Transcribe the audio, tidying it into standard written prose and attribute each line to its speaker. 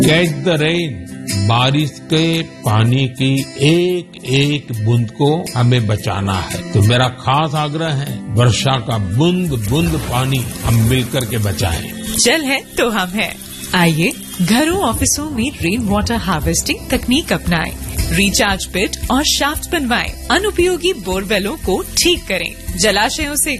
Speaker 1: Catch the rain, बारिश के पानी की एक एक बूंद को हमें बचाना है। तो मेरा खास आग्रह है, वर्षा का बूंद बूंद पानी हम मिलकर के बचाएं।
Speaker 2: जल है तो हम हैं। आइए घरों ऑफिसों में रेन वाटर हार्वेस्टिंग तकनीक अपनाएं, रिचार्ज पिट और शाफ्ट बनवाएं, अनुपयोगी बोरवेलों को ठीक करें, जलाशयों से